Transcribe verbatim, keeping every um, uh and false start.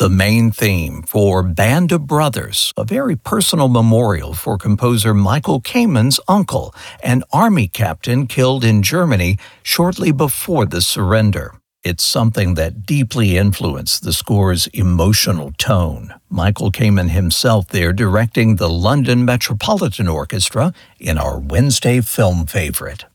the main theme for Band of Brothers, a very personal memorial for composer Michael Kamen's uncle, an army captain killed in Germany shortly before the surrender. It's something that deeply influenced the score's emotional tone. Michael Kamen himself there directing the London Metropolitan Orchestra in our Wednesday film favorite.